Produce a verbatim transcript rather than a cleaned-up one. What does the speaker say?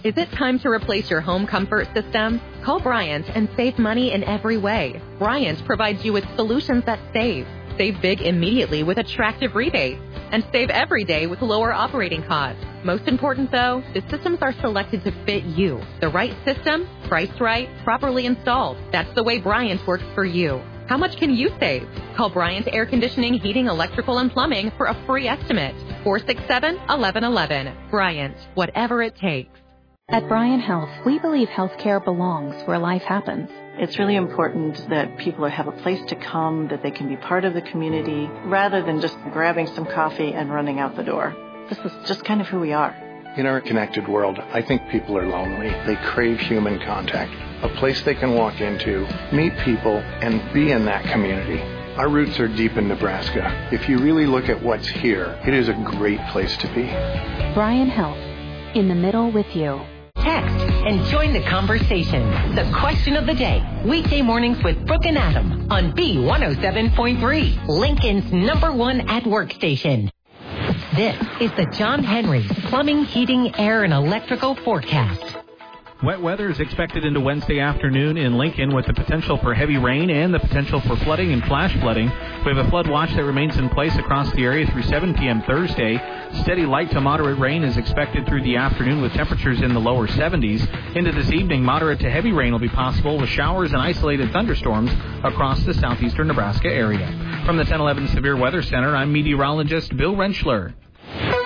Is it time to replace your home comfort system? Call Bryant and save money in every way. Bryant provides you with solutions that save. Save big immediately with attractive rebates. And save every day with lower operating costs. Most important, though, the systems are selected to fit you. The right system, priced right, properly installed. That's the way Bryant works for you. How much can you save? Call Bryant Air Conditioning, Heating, Electrical, and Plumbing for a free estimate. four six seven, one one one one. Bryant, whatever it takes. At Bryant Health, we believe healthcare belongs where life happens. It's really important that people have a place to come, that they can be part of the community, rather than just grabbing some coffee and running out the door. This is just kind of who we are. In our connected world, I think people are lonely. They crave human contact, a place they can walk into, meet people, and be in that community. Our roots are deep in Nebraska. If you really look at what's here, it is a great place to be. Bryant Health, in the middle with you. Text and join the conversation. The question of the day. Weekday mornings with Brooke and Adam on B one oh seven point three, Lincoln's number one at work station. This is the John Henry Plumbing, Heating, Air, and Electrical Forecast. Wet weather is expected into Wednesday afternoon in Lincoln with the potential for heavy rain and the potential for flooding and flash flooding. We have a flood watch that remains in place across the area through seven p.m. Thursday. Steady light to moderate rain is expected through the afternoon with temperatures in the lower seventies. Into this evening, moderate to heavy rain will be possible with showers and isolated thunderstorms across the southeastern Nebraska area. From the ten eleven Severe Weather Center, I'm meteorologist Bill Rentschler.